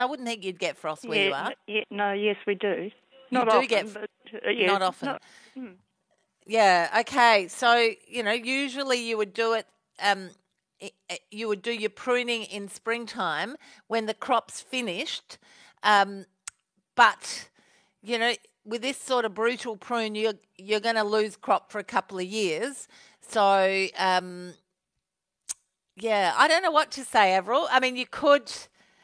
I wouldn't think you'd get frost where you are. Yes, we do. Not often, but not often. Yeah, okay. So, usually you would do it, you would do your pruning in springtime when the crop's finished. But, with this sort of brutal prune, you're going to lose crop for a couple of years. So, I don't know what to say, Avril. I mean, you could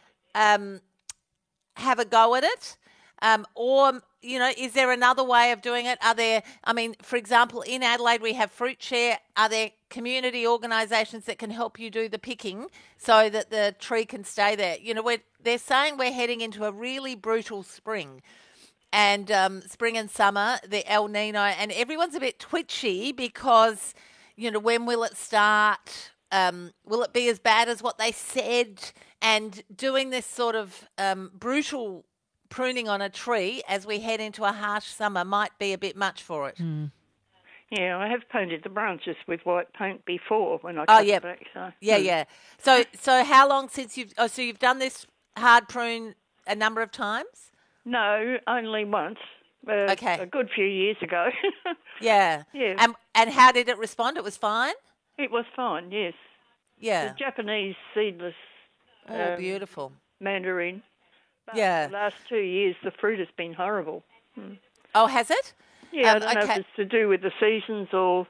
have a go at it, or is there another way of doing it? For example, in Adelaide we have Fruit Share. Are there community organisations that can help you do the picking so that the tree can stay there? They're saying we're heading into a really brutal spring. And spring and summer, the El Nino, and everyone's a bit twitchy because, when will it start? Will it be as bad as what they said? And doing this sort of brutal pruning on a tree as we head into a harsh summer might be a bit much for it. Mm. Yeah, I have painted the branches with white paint before when I cut it back. So. Yeah. So how long since you've done this hard prune a number of times? No, only once. Okay. A good few years ago. Yeah. And how did it respond? It was fine? It was fine, yes. Yeah. The Japanese seedless beautiful mandarin. But the last 2 years, the fruit has been horrible. Oh, has it? Yeah, I don't know if it's to do with the seasons or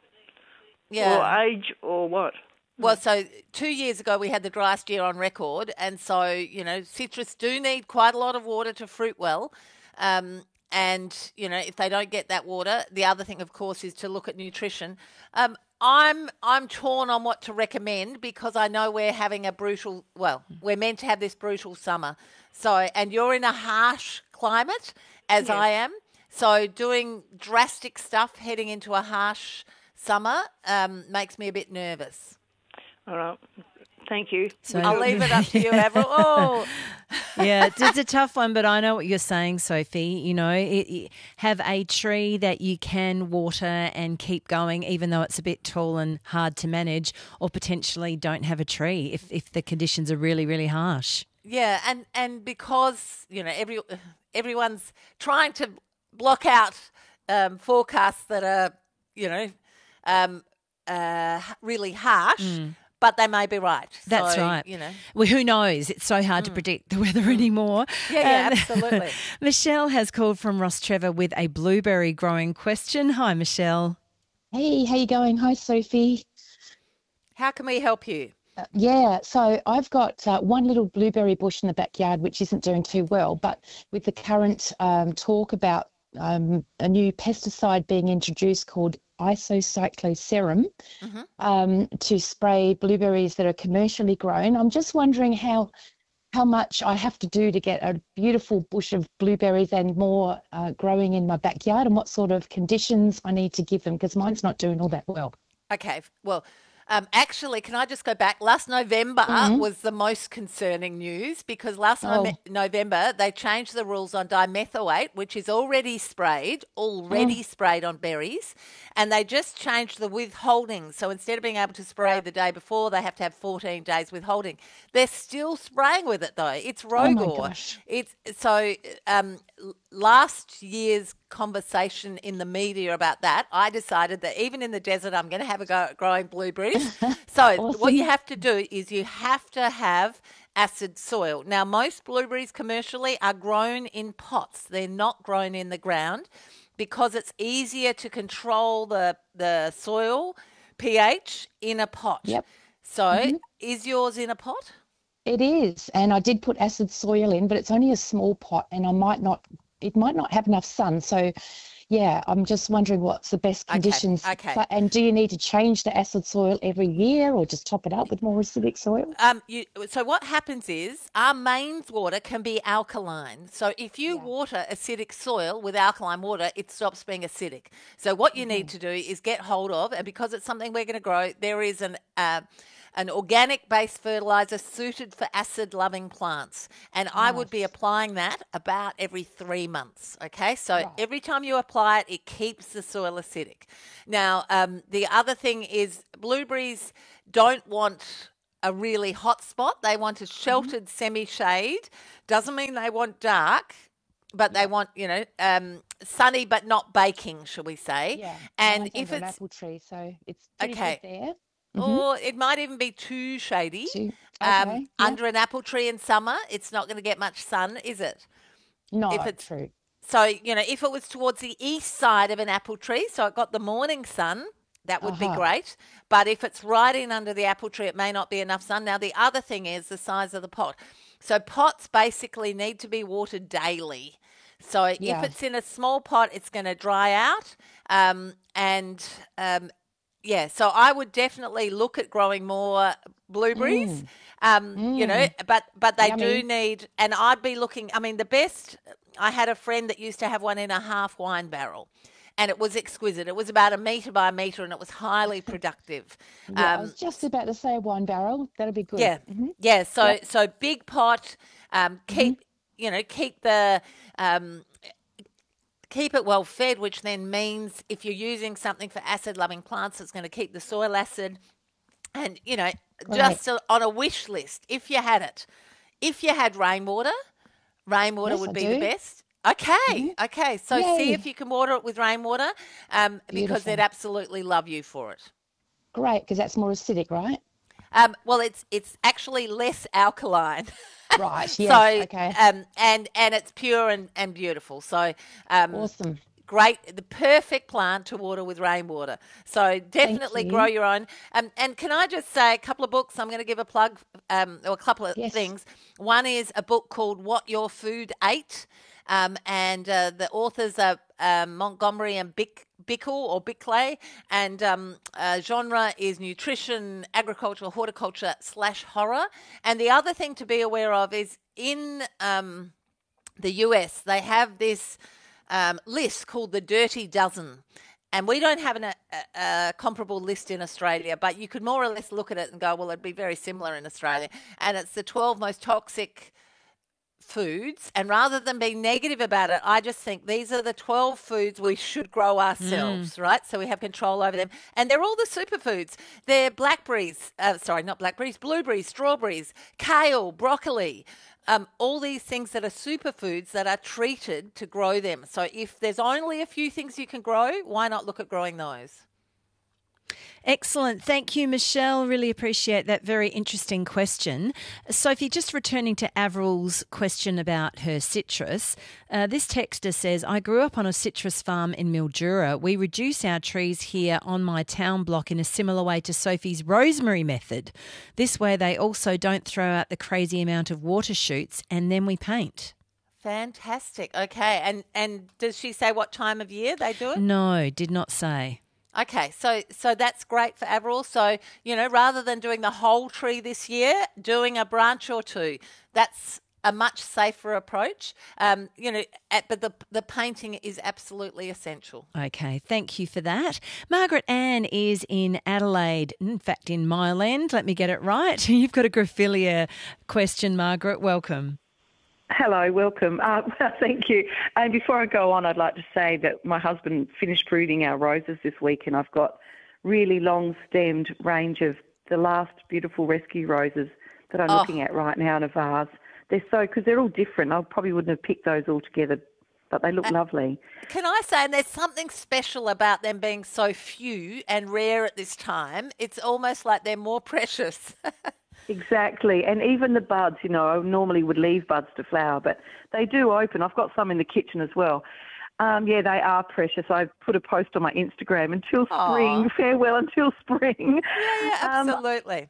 age or what. Well, so 2 years ago we had the driest year on record, and so, citrus do need quite a lot of water to fruit well. And, if they don't get that water, the other thing, of course, is to look at nutrition. I'm torn on what to recommend because I know we're having we're meant to have this brutal summer. So, and you're in a harsh climate, as I am. So doing drastic stuff heading into a harsh summer makes me a bit nervous. All right. Thank you. So I'll leave it up to you, Avril. Oh. Yeah, it's a tough one, but I know what you're saying, Sophie. Have a tree that you can water and keep going, even though it's a bit tall and hard to manage, or potentially don't have a tree if the conditions are really, really harsh. Yeah, and because, everyone's trying to block out forecasts that are, really harsh. But they may be right. That's right. Well, who knows? It's so hard to predict the weather anymore. Yeah, absolutely. Michelle has called from Ross Trevor with a blueberry growing question. Hi, Michelle. Hey, how you going? Hi, Sophie. How can we help you? So I've got one little blueberry bush in the backyard which isn't doing too well, but with the current talk about a new pesticide being introduced called isocycloserum to spray blueberries that are commercially grown. I'm just wondering how much I have to do to get a beautiful bush of blueberries and more growing in my backyard, and what sort of conditions I need to give them, because mine's not doing all that well. Okay, well, actually, can I just go back? Last November was the most concerning news because last November they changed the rules on dimethoate, which is already sprayed on berries, and they just changed the withholding. So instead of being able to spray the day before, they have to have 14 days withholding. They're still spraying with it though. It's Rogor. Oh my gosh. It's so last year's conversation in the media about that, I decided that even in the desert, I'm going to have a go at growing blueberries. So Awesome. What you have to do is you have to have acid soil. Now, most blueberries commercially are grown in pots. They're not grown in the ground because it's easier to control the soil pH in a pot. Yep. So is yours in a pot? It is, and I did put acid soil in, but it's only a small pot, and it might not have enough sun. So, yeah, I'm just wondering what's the best conditions. Okay. And do you need to change the acid soil every year, or just top it up with more acidic soil? So what happens is our mains water can be alkaline. So if you water acidic soil with alkaline water, it stops being acidic. So what you need to do is get hold of, and because it's something we're going to grow, there is an organic-based fertiliser suited for acid-loving plants. And I would be applying that about every 3 months, okay? So every time you apply it, it keeps the soil acidic. Now, the other thing is blueberries don't want a really hot spot. They want a sheltered semi-shade. Doesn't mean they want dark, but they want, sunny but not baking, shall we say. Yeah. And Mine's if under it's an apple tree, so it's pretty okay, good there. or it might even be too shady. Okay. Yeah. Under an apple tree in summer, it's not going to get much sun, is it? No, If it's true. So, if it was towards the east side of an apple tree, so it got the morning sun, that would be great. But if it's right in under the apple tree, it may not be enough sun. Now, the other thing is the size of the pot. So pots basically need to be watered daily. So if it's in a small pot, it's going to dry out. So I would definitely look at growing more blueberries. But they do need, and I'd be looking, the best, I had a friend that used to have one in a half wine barrel, and it was exquisite. It was about 1 metre by 1 metre, and it was highly productive. I was just about to say a wine barrel. That'll be good. Yeah, yeah. So big pot. Keep the keep it well fed, which then means if you're using something for acid-loving plants, it's going to keep the soil acid. And just on a wish list, if you had it, if you had rainwater would be the best. Okay, okay. So see if you can water it with rainwater, because they'd absolutely love you for it. Great, because that's more acidic, right? Well, it's actually less alkaline. Right. Yes. So, okay. And it's pure and beautiful. So, awesome. Great, the perfect plant to water with rainwater. So definitely grow your own. And can I just say a couple of books? I'm going to give a plug, or a couple of things. One is a book called What Your Food Ate, and the authors are Montgomery and Bickle or Bickley, and genre is nutrition, agriculture, horticulture / horror. And the other thing to be aware of is in the US, they have this list called the Dirty Dozen. And we don't have a comparable list in Australia, but you could more or less look at it and go, well, it'd be very similar in Australia. And it's the 12 most toxic foods. And rather than being negative about it, I just think these are the 12 foods we should grow ourselves, right? So we have control over them. And they're all the superfoods. They're blueberries, strawberries, kale, broccoli, all these things that are superfoods that are treated to grow them. So if there's only a few things you can grow, why not look at growing those? Excellent. Thank you, Michelle. Really appreciate that very interesting question. Sophie, just returning to Avril's question about her citrus, this texter says, I grew up on a citrus farm in Mildura. We reduce our trees here on my town block in a similar way to Sophie's rosemary method. This way they also don't throw out the crazy amount of water shoots, and then we paint. Fantastic. Okay. And does she say what time of year they do it? No, did not say. Okay, so that's great for Avril. So, rather than doing the whole tree this year, doing a branch or two, that's a much safer approach. But the painting is absolutely essential. Okay, thank you for that. Margaret Ann is in Adelaide, in fact in Myland. Let me get it right. You've got a graphilia question, Margaret. Welcome. Hello, welcome. Thank you. And before I go on, I'd like to say that my husband finished pruning our roses this week, and I've got really long-stemmed range of the last beautiful rescue roses that I'm looking at right now in a vase. Because they're all different. I probably wouldn't have picked those all together, but they look lovely. Can I say, and there's something special about them being so few and rare at this time. It's almost like they're more precious. Exactly. And even the buds, I normally would leave buds to flower, but they do open. I've got some in the kitchen as well. They are precious. I put a post on my Instagram until spring. Farewell until spring. Yeah, absolutely.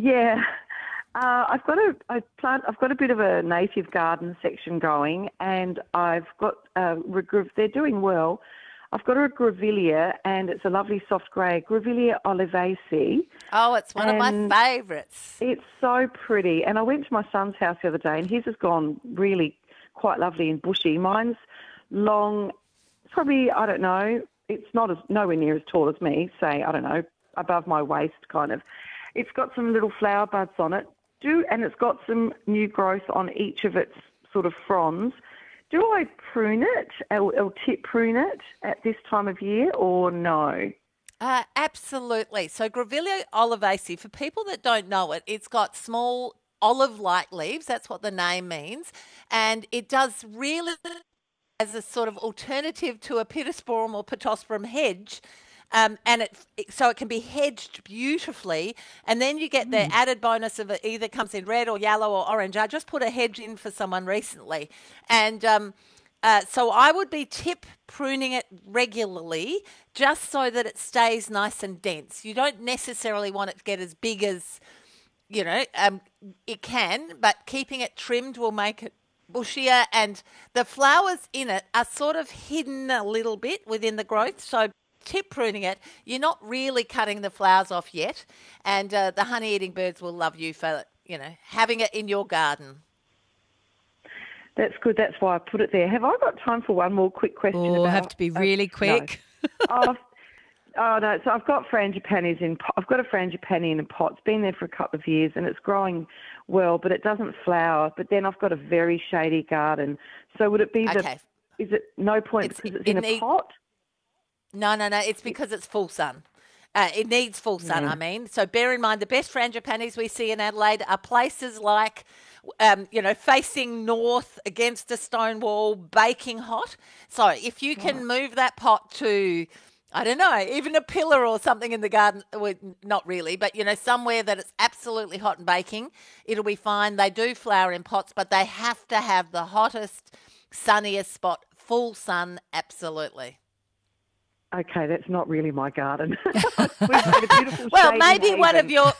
I've got a bit of a native garden section going, and I've got they're doing well. I've got a grevillea, and it's a lovely soft grey, Grevillea olivaceae. Oh, it's one of my favourites. It's so pretty. And I went to my son's house the other day, and his has gone really quite lovely and bushy. Mine's long, probably, I don't know, it's nowhere near as tall as me, say, I don't know, above my waist kind of. It's got some little flower buds on it, and it's got some new growth on each of its sort of fronds. Do I prune it or tip prune it at this time of year or no? Absolutely. So Grevillea olivaceae, for people that don't know it, it's got small olive-like leaves. That's what the name means. And it does really as a sort of alternative to a pittosporum or pittosporum hedge. And so it can be hedged beautifully, and then you get the added bonus of it either comes in red or yellow or orange. I just put a hedge in for someone recently, and so I would be tip pruning it regularly just so that it stays nice and dense. You don't necessarily want it to get as big as, it can, but keeping it trimmed will make it bushier, and the flowers in it are sort of hidden a little bit within the growth, so tip pruning it, you're not really cutting the flowers off yet, and the honey-eating birds will love you for, having it in your garden. That's good. That's why I put it there. Have I got time for one more quick question? Oh, have to be really quick. No. No. So I've got frangipanis I've got a frangipani in a pot. It's been there for a couple of years, and it's growing well, but it doesn't flower. But then I've got a very shady garden. So would it be is it no point because it's in a pot? No. It's because it's full sun. It needs full sun, I mean. So bear in mind, the best frangipanis we see in Adelaide are places like, facing north against a stone wall, baking hot. So if you can move that pot to, I don't know, even a pillar or something in the garden, well, not really, but, somewhere that it's absolutely hot and baking, it'll be fine. They do flower in pots, but they have to have the hottest, sunniest spot, full sun, absolutely. Okay, that's not really my garden. We've got a beautiful well, maybe one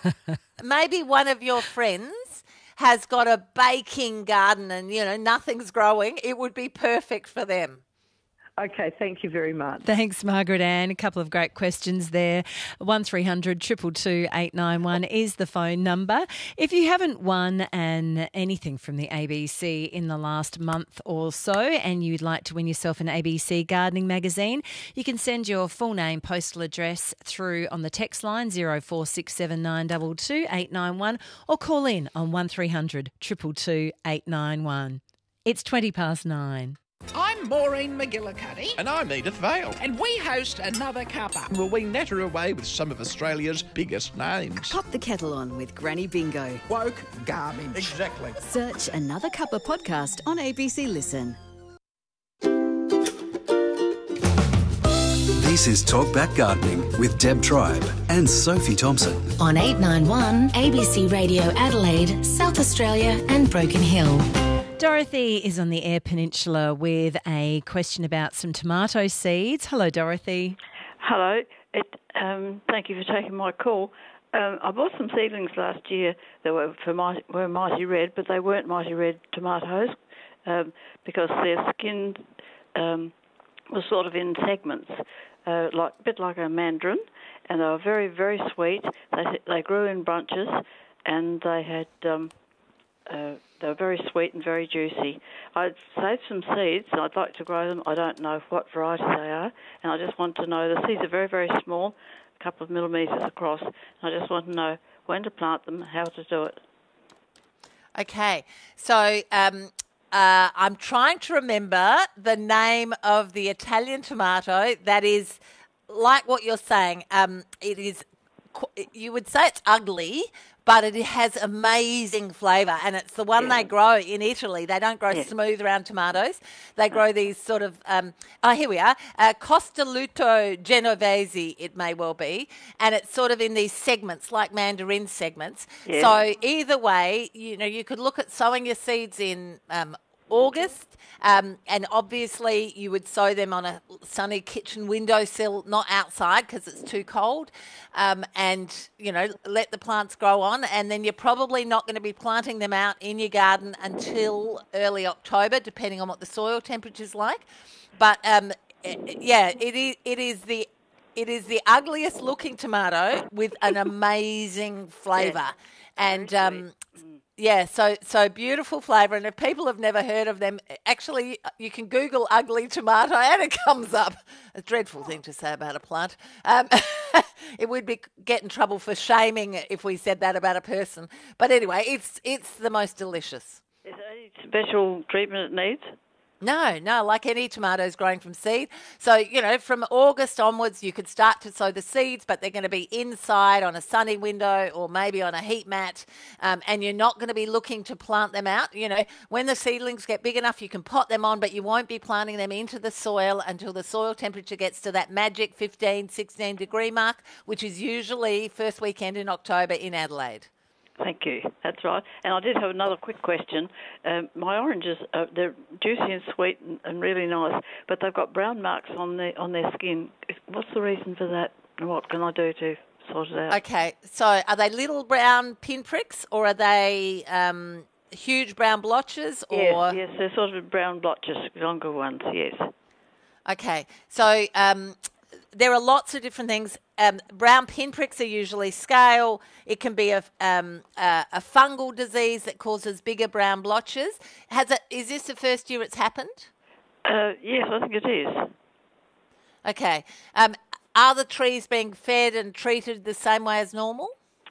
of your friends has got a baking garden and nothing's growing. It would be perfect for them. Okay, thank you very much. Thanks, Margaret Ann. A couple of great questions there. 1300 222 891 is the phone number. If you haven't won anything from the ABC in the last month or so and you'd like to win yourself an ABC gardening magazine, you can send your full name, postal address through on the text line 0467922891 891 or call in on 1300 222 891. It's 9:20. I'm Maureen McGillicuddy. And I'm Edith Vale. And we host Another Cuppa. Well, we natter away with some of Australia's biggest names. Pop the kettle on with Granny Bingo. Woke garbage. Exactly. Search Another Cuppa podcast on ABC Listen. This is Talkback Gardening with Deb Tribe and Sophie Thompson. On 891 ABC Radio Adelaide, South Australia and Broken Hill. Dorothy is on the Eyre Peninsula with a question about some tomato seeds. Hello, Dorothy. Hello. Thank you for taking my call. I bought some seedlings last year that were Mighty Red, but they weren't Mighty Red tomatoes because their skin was sort of in segments, a bit like a mandarin, and they were very, very sweet. They grew in bunches, and they had... they were very sweet and very juicy. I'd saved some seeds, and I'd like to grow them. I don't know what variety they are, and I just want to know. The seeds are very, very small, a couple of millimetres across, and I just want to know when to plant them, how to do it. Okay, so I'm trying to remember the name of the Italian tomato that is like what you're saying. It is, you would say it's ugly, but it has amazing flavour, and it's the one they grow in Italy. They don't grow smooth round tomatoes. They grow these sort of, here we are, Costaluto Genovese, it may well be, and it's sort of in these segments, like mandarin segments. Yeah. So either way, you could look at sowing your seeds in August, and obviously you would sow them on a sunny kitchen windowsill, not outside because it's too cold, and let the plants grow on, and then you're probably not going to be planting them out in your garden until early October, depending on what the soil temperature's like. But it is the ugliest looking tomato with an amazing flavour, and so beautiful flavour. And if people have never heard of them, actually you can Google ugly tomato and it comes up. A dreadful thing to say about a plant. It would get in trouble for shaming if we said that about a person. But anyway, it's the most delicious. Is there any special treatment it needs? No, like any tomatoes growing from seed. So, from August onwards, you could start to sow the seeds, but they're going to be inside on a sunny window or maybe on a heat mat, and you're not going to be looking to plant them out. When the seedlings get big enough, you can pot them on, but you won't be planting them into the soil until the soil temperature gets to that magic 15, 16 degree mark, which is usually first weekend in October in Adelaide. Thank you. That's right. And I did have another quick question. My oranges, they're juicy and sweet and really nice, but they've got brown marks on their skin. What's the reason for that? And what can I do to sort it out? Okay. So are they little brown pinpricks, or are they huge brown blotches? Or Yes, they're sort of brown blotches, longer ones, yes. Okay. So there are lots of different things. Brown pinpricks are usually scale. It can be a fungal disease that causes bigger brown blotches. Is this the first year it's happened? Yes, I think it is. Okay. Are the trees being fed and treated the same way as normal?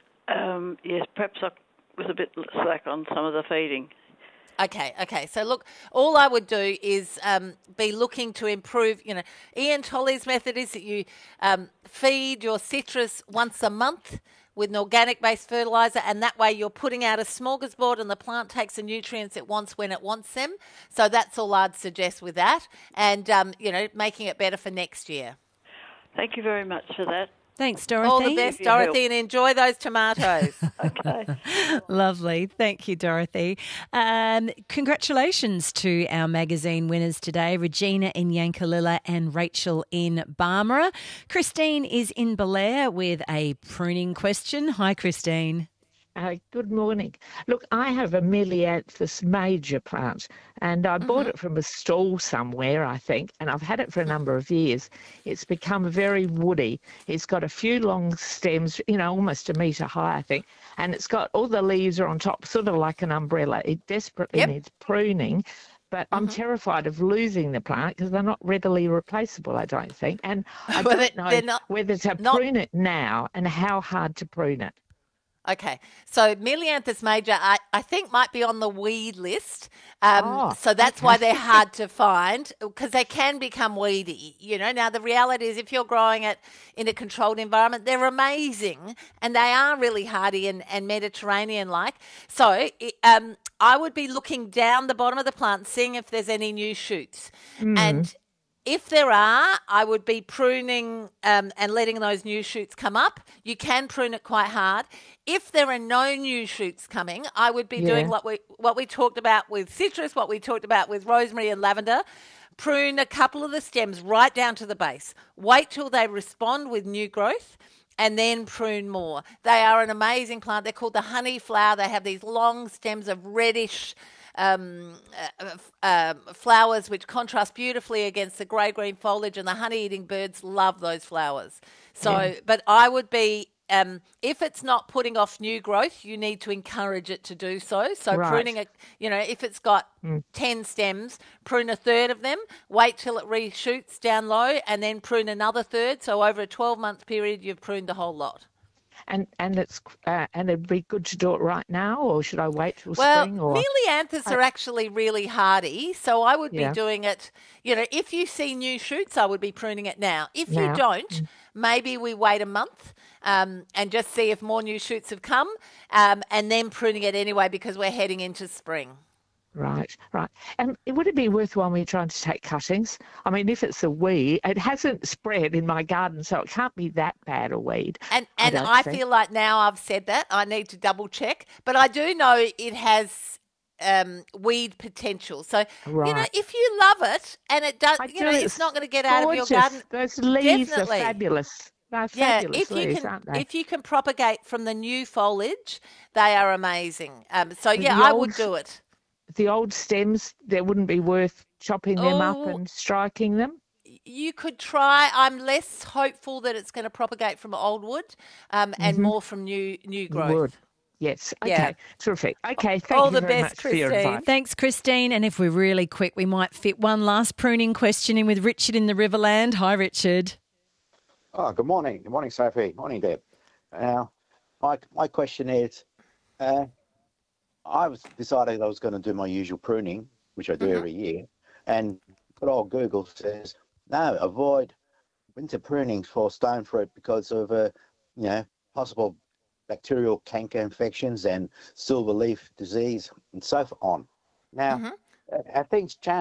Yes, perhaps I was a bit slack on some of the feeding. Okay. So look, all I would do is be looking to improve. Ian Tolley's method is that you feed your citrus once a month with an organic-based fertiliser, and that way you're putting out a smorgasbord and the plant takes the nutrients it wants when it wants them. So that's all I'd suggest with that, and making it better for next year. Thank you very much for that. Thanks, Dorothy. All the best, Dorothy, and enjoy those tomatoes. Okay. Lovely. Thank you, Dorothy. Congratulations to our magazine winners today, Regina in Yankalilla and Rachel in Barmera. Christine is in Belair with a pruning question. Hi, Christine. Good morning. Look, I have a Melianthus major plant, and I bought it from a stall somewhere, I think, and I've had it for a number of years. It's become very woody. It's got a few long stems, almost a metre high, I think, and it's got all the leaves are on top, sort of like an umbrella. It desperately needs pruning. But I'm terrified of losing the plant because they're not readily replaceable, I don't think. And I don't know whether to prune it now and how hard to prune it. Okay, so Melianthus major, I think, might be on the weed list. So that's why they're hard to find, because they can become weedy. Now the reality is, if you're growing it in a controlled environment, they're amazing and they are really hardy and Mediterranean-like. So I would be looking down the bottom of the plant, seeing if there's any new shoots. And if there are, I would be pruning and letting those new shoots come up. You can prune it quite hard. If there are no new shoots coming, I would be doing what we talked about with citrus, what we talked about with rosemary and lavender. Prune a couple of the stems right down to the base. Wait till they respond with new growth, and then prune more. They are an amazing plant. They're called the honey flower. They have these long stems of reddish flowers which contrast beautifully against the grey-green foliage, and the honey-eating birds love those flowers. So, but I would be, if it's not putting off new growth, you need to encourage it to do so. So pruning it, if it's got 10 stems, prune a third of them, wait till it reshoots down low, and then prune another third. So over a 12-month period, you've pruned the whole lot. And it'd be good to do it right now, or should I wait till spring? Or Melianthus are actually really hardy, so I would be doing it. If you see new shoots, I would be pruning it now. If you don't, maybe we wait a month and just see if more new shoots have come, and then pruning it anyway because we're heading into spring. Right. And would it be worthwhile me trying to take cuttings? I mean, if it's a weed, it hasn't spread in my garden, so it can't be that bad a weed. And I feel like now I've said that, I need to double check. But I do know it has weed potential. So, if you love it and it does, it's not going to get out of your garden. Those leaves are fabulous. They're fabulous leaves, aren't they? If you can propagate from the new foliage, they are amazing. I would do it. The old stems, there wouldn't be worth chopping them up and striking them? You could try. I'm less hopeful that it's going to propagate from old wood and more from new growth. Wood. Yes. Okay. Yeah. Terrific. Okay. Thank you very much for your advice. Thanks, Christine. And if we're really quick, we might fit one last pruning question in with Richard in the Riverland. Hi, Richard. Oh, good morning. Good morning, Sophie. Morning, Deb. My question is, I was decided I was going to do my usual pruning, which I do every year, And good old Google says, no, avoid winter prunings for stone fruit because of, possible bacterial canker infections and silver leaf disease and so on. Now, have things changed?